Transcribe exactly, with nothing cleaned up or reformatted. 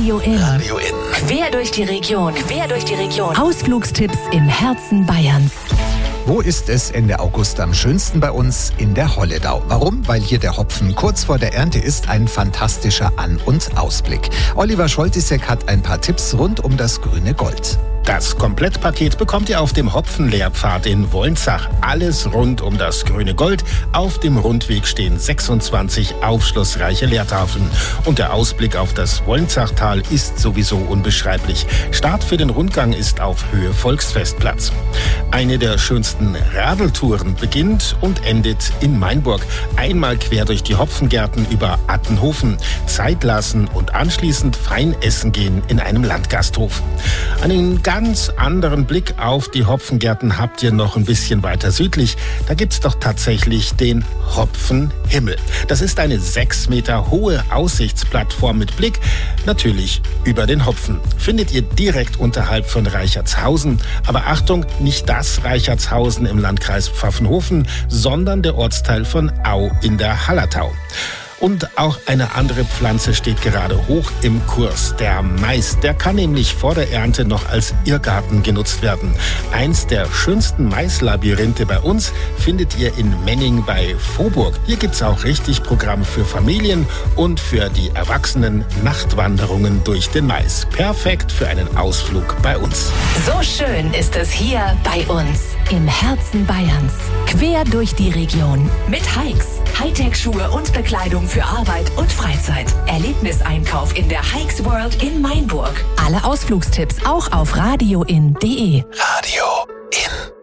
Radio In. Radio In. Quer durch die Region. Quer durch die Region. Ausflugstipps im Herzen Bayerns. Wo ist es Ende August am schönsten bei uns? In der Holledau. Warum? Weil hier der Hopfen kurz vor der Ernte ist, ein fantastischer An- und Ausblick. Oliver Scholtisek hat ein paar Tipps rund um das grüne Gold. Das Komplettpaket bekommt ihr auf dem Hopfenlehrpfad in Wolnzach. Alles rund um das grüne Gold. Auf dem Rundweg stehen sechsundzwanzig aufschlussreiche Lehrtafeln. Und der Ausblick auf das Wolnzachtal ist sowieso unbeschreiblich. Start für den Rundgang ist auf Höhe Volksfestplatz. Eine der schönsten Radeltouren beginnt und endet in Mainburg. Einmal quer durch die Hopfengärten über Attenhofen, Zeit lassen und anschließend fein essen gehen in einem Landgasthof. Einen ganz anderen Blick auf die Hopfengärten habt ihr noch ein bisschen weiter südlich. Da gibt's doch tatsächlich den Hopfenhimmel. Das ist eine sechs Meter hohe Aussichtsplattform mit Blick natürlich über den Hopfen. Findet ihr direkt unterhalb von Reichertshausen. Aber Achtung, nicht das Reichertshausen im Landkreis Pfaffenhofen, sondern der Ortsteil von Au in der Hallertau. Und auch eine andere Pflanze steht gerade hoch im Kurs. Der Mais, der kann nämlich vor der Ernte noch als Irrgarten genutzt werden. Eins der schönsten Maislabyrinthe bei uns findet ihr in Menning bei Vohburg. Hier gibt's auch richtig Programm für Familien und für die Erwachsenen Nachtwanderungen durch den Mais. Perfekt für einen Ausflug bei uns. So schön ist es hier bei uns im Herzen Bayerns. Quer durch die Region mit Hikes, Hightech-Schuhe und Bekleidung für Arbeit und Freizeit. Erlebniseinkauf in der Hikes World in Mainburg. Alle Ausflugstipps auch auf radioin punkt de. Radio In.